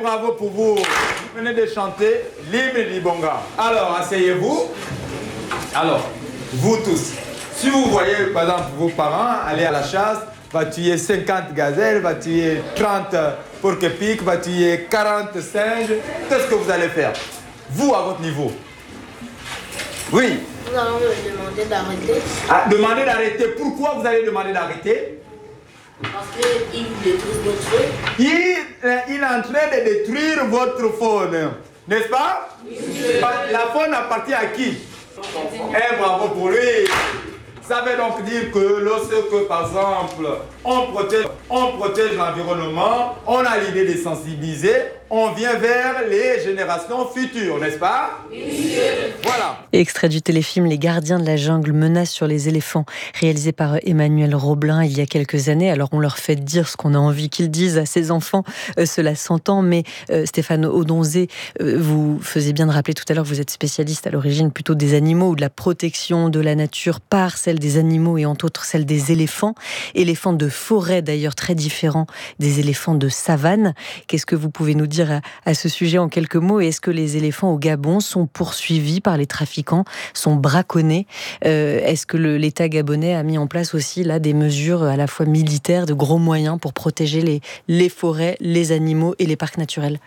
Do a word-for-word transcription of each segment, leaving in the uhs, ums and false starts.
bravo pour vous. Vous venez de chanter l'hymne d'Ibonga. Alors, asseyez-vous. Alors, vous tous, si vous voyez, par exemple, vos parents aller à la chasse, va tuer cinquante gazelles, va tuer trente porc-épics, va tuer quarante singes, qu'est-ce que vous allez faire? Vous, à votre niveau. Oui. Nous allons me demander d'arrêter. Ah, demander d'arrêter. Pourquoi vous allez demander d'arrêter? Parce qu'il détruit notre faune. Il, il est en train de détruire votre faune, n'est-ce pas? Oui. La faune appartient à qui? Eh, bravo pour lui. Ça veut donc dire que lorsque, par exemple, on protège, on protège l'environnement, on a l'idée de sensibiliser, on vient vers les générations futures, n'est-ce pas? Oui. Voilà. Extrait du téléfilm Les Gardiens de la Jungle, menace sur les éléphants, réalisé par Emmanuel Roblin il y a quelques années. Alors on leur fait dire ce qu'on a envie qu'ils disent à ses enfants, euh, cela s'entend, mais euh, Stéphane Audonzé, euh, vous faisiez bien de rappeler tout à l'heure que vous êtes spécialiste à l'origine plutôt des animaux ou de la protection de la nature par celle des animaux et entre autres celle des éléphants. Éléphants de forêt d'ailleurs très différents des éléphants de savane. Qu'est-ce que vous pouvez nous dire à, à ce sujet en quelques mots? Et est-ce que les éléphants au Gabon sont poursuivis par les trafiquants, sont braconnés? euh, Est-ce que le, l'État gabonais a mis en place aussi là des mesures à la fois militaires, de gros moyens pour protéger les, les forêts, les animaux et les parcs naturels?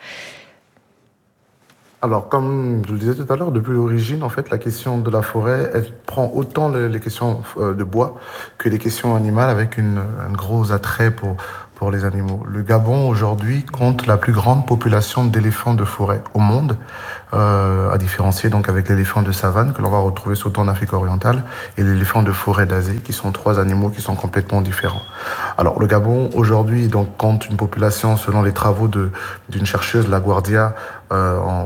Alors, comme je le disais tout à l'heure, depuis l'origine, en fait, la question de la forêt, elle prend autant les questions de bois que les questions animales, avec une, un gros attrait pour, pour les animaux. Le Gabon, aujourd'hui, compte la plus grande population d'éléphants de forêt au monde, euh, à différencier donc avec l'éléphant de savane, que l'on va retrouver surtout en Afrique orientale, et l'éléphant de forêt d'Asie, qui sont trois animaux qui sont complètement différents. Alors, le Gabon, aujourd'hui, donc, compte une population, selon les travaux de, d'une chercheuse, La Guardia, euh, en